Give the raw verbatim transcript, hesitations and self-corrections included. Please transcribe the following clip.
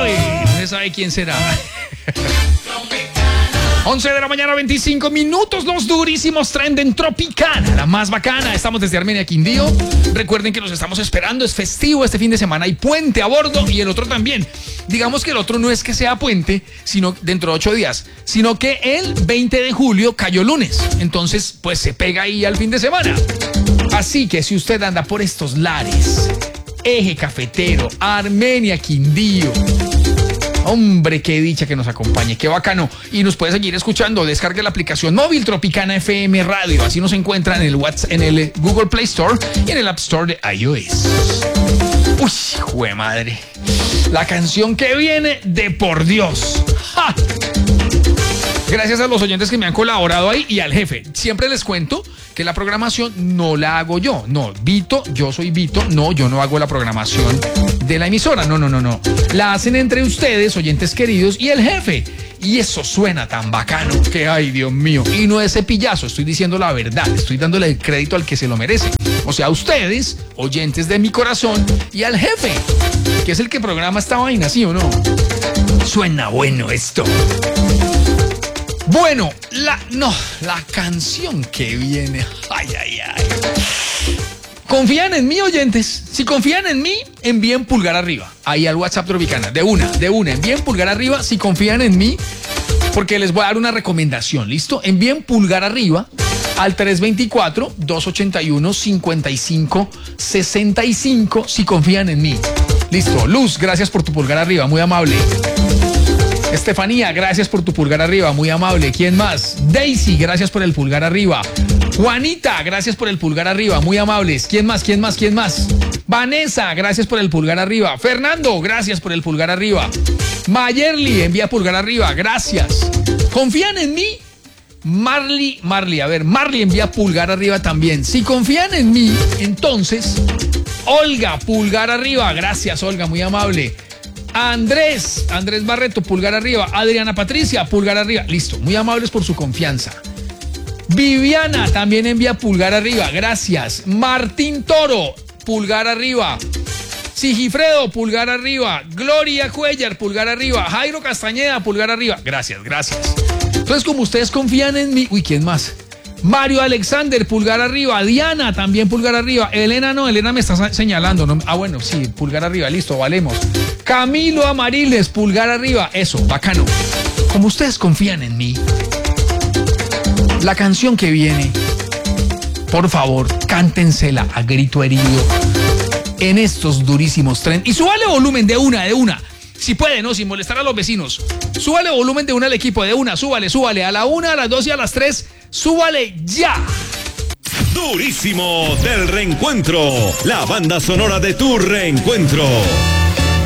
sabe, no se sabe quién será. once de la mañana, veinticinco minutos, los durísimos Trending Tropicana, la más bacana. Estamos desde Armenia, Quindío. Recuerden que los estamos esperando, es festivo este fin de semana, hay puente a bordo y el otro también. Digamos que el otro no es que sea puente, sino dentro de ocho días, sino que el veinte de julio cayó lunes. Entonces, pues se pega ahí al fin de semana. Así que si usted anda por estos lares, Eje Cafetero, Armenia, Quindío, hombre, qué dicha que nos acompañe, qué bacano. Y nos puede seguir escuchando. Descargue la aplicación móvil Tropicana F M Radio. Así nos encuentra en el WhatsApp, en el Google Play Store y en el App Store de iOS. Uy, jue madre. La canción que viene de por Dios. ¡Ja! Gracias a los oyentes que me han colaborado ahí y al jefe. Siempre les cuento que la programación no la hago yo. No, Vito, yo soy Vito. No, yo no hago la programación de la emisora. No, no, no, no. La hacen entre ustedes, oyentes queridos, y el jefe. Y eso suena tan bacano que, ay, Dios mío. Y no es cepillazo, estoy diciendo la verdad. Estoy dándole el crédito al que se lo merece. O sea, a ustedes, oyentes de mi corazón, y al jefe, que es el que programa esta vaina, ¿sí o no? Suena bueno esto. Bueno, la, no, la canción que viene, ay, ay, ay. ¿Confían en mí, oyentes? Si confían en mí, envíen pulgar arriba, ahí al WhatsApp Tropicana, de una, de una, envíen pulgar arriba si confían en mí, porque les voy a dar una recomendación, ¿listo? Envíen pulgar arriba al tres dos cuatro, dos ocho uno, cinco cinco seis cinco si confían en mí. Listo, Luz, gracias por tu pulgar arriba, muy amable. Estefanía, gracias por tu pulgar arriba, muy amable. ¿Quién más? Daisy, gracias por el pulgar arriba. Juanita, gracias por el pulgar arriba, muy amables. ¿Quién más? ¿Quién más? ¿Quién más? Vanessa, gracias por el pulgar arriba. Fernando, gracias por el pulgar arriba. Mayerly, envía pulgar arriba, gracias. ¿Confían en mí? Marley, Marley, a ver, Marley envía pulgar arriba también. Si confían en mí, entonces, Olga, pulgar arriba, gracias Olga, muy amable. Andrés, Andrés Barreto, pulgar arriba. Adriana Patricia, pulgar arriba. Listo, muy amables por su confianza. Viviana también envía pulgar arriba, gracias. Martín Toro, pulgar arriba. Sigifredo, pulgar arriba. Gloria Cuellar, pulgar arriba. Jairo Castañeda, pulgar arriba. Gracias, gracias. Entonces, como ustedes confían en mí, uy, ¿quién más? Mario Alexander, pulgar arriba. Diana, también pulgar arriba. Elena no, Elena me está señalando, ¿no? Ah, bueno, sí, pulgar arriba, listo, valemos. Camilo Amariles, pulgar arriba. Eso, bacano. Como ustedes confían en mí, la canción que viene, por favor, cántensela a grito herido en estos durísimos trenes. Y súbale volumen de una, de una. Si puede, ¿no? Sin molestar a los vecinos. Súbale volumen de una al equipo, de una, súbale, súbale. A la una, a las dos y a las tres, súbale ya. Durísimo del reencuentro. La banda sonora de tu reencuentro.